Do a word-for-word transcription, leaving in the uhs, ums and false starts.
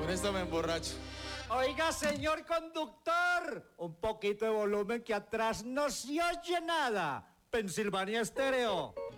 Con esto me emborracho. Oiga, señor conductor, un poquito de volumen que atrás no se oye nada. Pensilvania Estéreo.